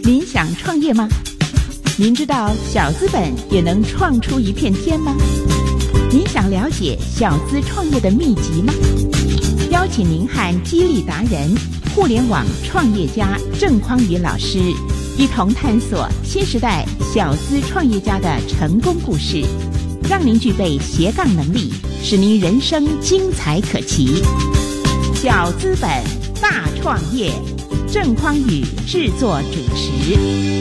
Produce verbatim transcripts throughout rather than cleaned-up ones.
您想创业吗？您知道小资本也能创出一片天吗？您想了解小资创业的秘籍吗？邀请您和激励达人、互联网创业家郑匡宇老师一同探索新时代小资创业家的成功故事，让您具备斜杠能力，使您人生精彩可期。小资本大创业，郑匡宇制作主持。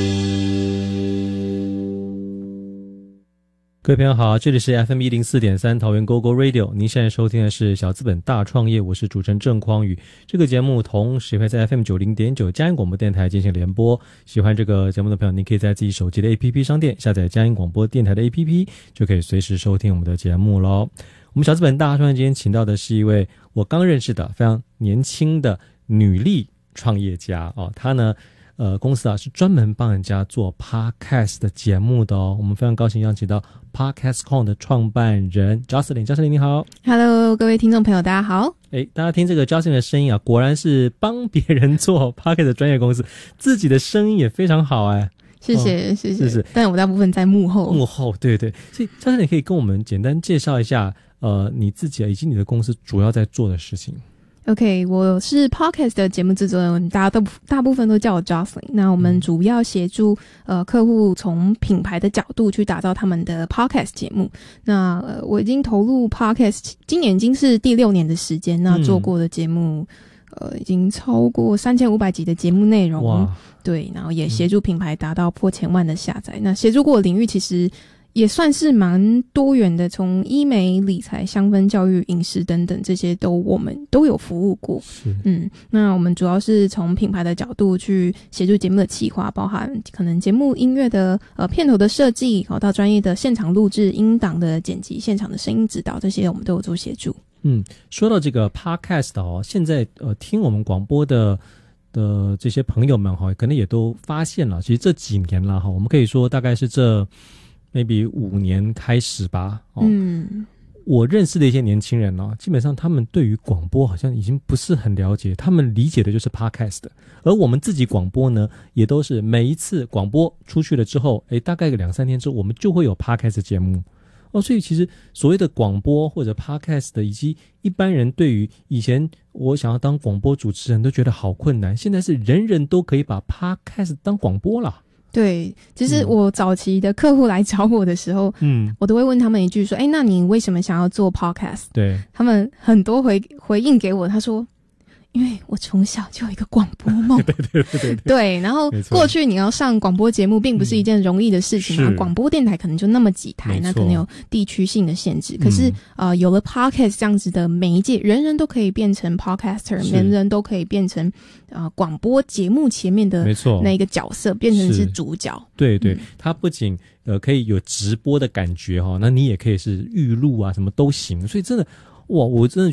各位朋友好，这里是 F M 一零四点三 桃园 Go Go Radio， 您现在收听的是小资本大创业，我是主持人郑匡宇。这个节目同时会在 F M 九十点九 佳音广播电台进行联播。喜欢这个节目的朋友，您可以在自己手机的 A P P 商店下载佳音广播电台的 A P P， 就可以随时收听我们的节目咯。我们小资本大创业今天请到的是一位我刚认识的非常年轻的女力创业家哦，她呢呃，公司啊是专门帮人家做 podcast 的节目的哦。我们非常高兴邀请到 PodcastCon 的创办人 Jocelyn。Jocelyn 你好。 Hello， 各位听众朋友，大家好。 诶，大家听这个 Jocelyn 的声音啊，果然是帮别人做 podcast 的专业公司，自己的声音也非常好哎。 谢谢、哦、谢谢。 是是， 但我大部分在幕后。 幕后，对对。所以 Jocelyn 你可以跟我们简单介绍一下，呃，你自己以及你的公司主要在做的事情。 OK， 我是 Podcast 的节目制作人，大家都大部分都叫我 Jocelyn。那我们主要协助呃客户从品牌的角度去打造他们的 Podcast 节目。那呃我已经投入 Podcast， 今年已经是第六年的时间，那做过的节目、嗯、呃已经超过三千五百集的节目内容。哇，对，然后也协助品牌达到破千万的下载。嗯、那协助过的领域其实也算是蛮多元的，从医美、理财、香氛、教育、饮食等等，这些都我们都有服务过。嗯，那我们主要是从品牌的角度去协助节目的企划，包含可能节目音乐的呃片头的设计，好到专业的现场录制、音档的剪辑、现场的声音指导，这些我们都有做协助。嗯， 说到这个 podcast 哦，现在呃听我们广播的。的这些朋友们哈，可能也都发现了，其实这几年了哈，我们可以说大概是这 maybe 五年开始吧。哦、嗯，我认识的一些年轻人哦，基本上他们对于广播好像已经不是很了解，他们理解的就是 podcast， 而我们自己广播呢，也都是每一次广播出去了之后，诶，大概两三天之后，我们就会有 podcast 节目。哦，所以其实所谓的广播或者 podcast 的，以及一般人对于以前我想要当广播主持人都觉得好困难，现在是人人都可以把 podcast 当广播了。 对，其实我早期的客户来找我的时候，嗯，我都会问他们一句说，诶，那你为什么想要做 podcast？ 对，他们很多回回应给我，他说，因为我从小就有一个广播梦。对对对对对。然后过去你要上广播节目并不是一件容易的事情嘛，广播电台可能就那么几台，那可能有地区性的限制。可是、嗯、呃，有了 podcast 这样子的媒介，人人都可以变成 podcaster， 人人都可以变成呃广播节目前面的那一个角色，变成是主角。 对对，它不仅呃可以有直播的感觉哈，那你也可以是预录啊，什么都行。所以真的哇，我真的